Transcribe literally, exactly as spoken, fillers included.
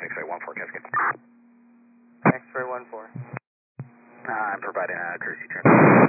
X-ray one four Cascade. X-ray one four. Uh, I'm providing a courtesy transfer.